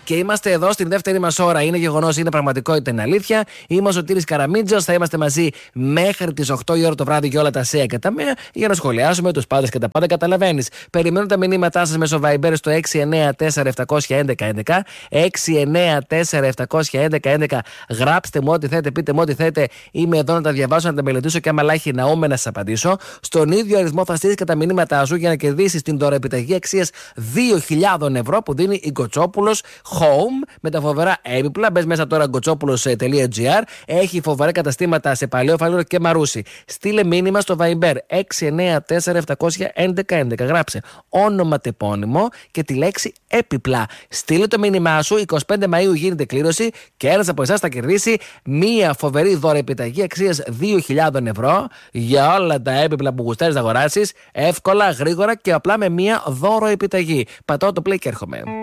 και είμαστε εδώ στην δεύτερη μας ώρα. Είναι γεγονός, είναι πραγματικότητα, είναι αλήθεια. Είμαι ο Σωτήρης Καραμίτζος. Θα είμαστε μαζί μέχρι τις 8 η ώρα το βράδυ για όλα τα ΣΕΑ και τα ΜΕΑ για να σχολιάσουμε τους πάντες και τα πάντα. Καταλαβαίνεις. Περιμένω τα μηνύματά σας μέσω Viber στο 694-711-11. 694-711-11. Γράψτε μου ό,τι θέλετε, πείτε μου ό,τι θέλετε. Είμαι εδώ να τα διαβάσω, να τα μελετήσω και άμα λάχει να να σας απαντήσω. Στον ίδιο αριθμό θα στείλεις και τα μηνύματά σου για να κερδίσεις την δωρεοεπιταγή αξίας 2.000 ευρώ που δίνει η Γκοτσόπουλος Home με τα φοβερά έπιπλα. Μπες μέσα τώρα γκοτσόπουλος.gr. Έχει φοβερά καταστήματα σε Παλαιό Φαλούρο και Μαρούσι. Στείλε μήνυμα στο Viber 694-711-11. Γράψε όνομα τεπώνυμο και τη λέξη έπιπλα. Στείλε το μήνυμά σου. 25 Μαΐου γίνεται κλήρωση και ένας από εσάς θα κερδίσει μία φοβερή δωρεοεπιταγή αξίας 2.000 ευρώ για όλα τα έπιπλα που γουστάρεις να αγοράσεις. Εύκολα, γρήγορα και απλά με μία δώρο επιταγή. Πατάω το play και έρχομαι.